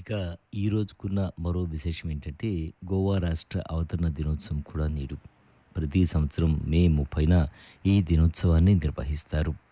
ఇక ఈ రోజుకున్న మరో విశేషం ఏంటంటే, గోవా రాష్ట్ర అవతరణ దినోత్సవం కూడా నేడు. ప్రతి సంవత్సరం మే 30న ఈ దినోత్సవాన్ని నిర్వహిస్తారు.